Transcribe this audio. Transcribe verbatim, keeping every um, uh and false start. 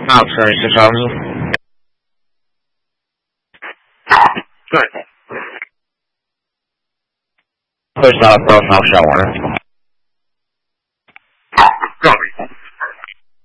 I'll turn six thousand. Good. Push out both house shower.